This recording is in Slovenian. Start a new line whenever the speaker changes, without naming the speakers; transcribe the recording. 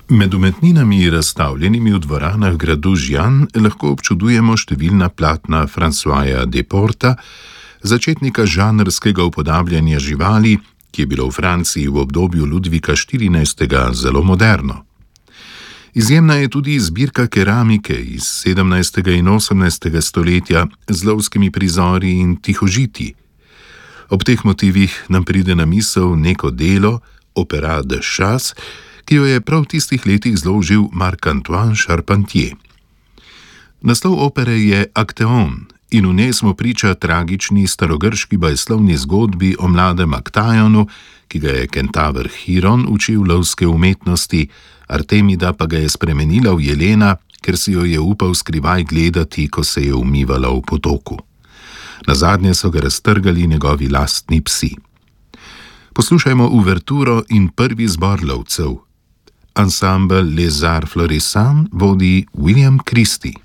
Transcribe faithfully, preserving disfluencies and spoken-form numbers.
Med umetninami, razstavljenimi v dvoranah gradu Žjan, lahko občudujemo številna platna Françoisa Desporta, začetnika žanrskega upodabljanja živali, ki je bilo v Franciji v obdobju Ludvika štirinajstega zelo moderno. Izjemna je tudi zbirka keramike iz sedemnajstega in osemnajstega stoletja z lovskimi prizori in tihožitji. Ob teh motivih nam pride na misel neko delo, Opéra de chasse, ki jo je prav v tistih letih zložil Marc-Antoine Charpentier. Naslov opere je Akteon in v njej smo priča tragični starogrški bajslovni zgodbi o mladem Aktajonu, ki ga je kentaver Chiron učil lovske umetnosti, Artemida pa ga je spremenila v jelena, ker si jo je upal skrivaj gledati, ko se je umivala v potoku. Nazadnje so ga raztrgali njegovi lastni psi. Poslušajmo uverturo in prvi zbor lovcev. Ensemble Les Arts Florissants vodi William Christie.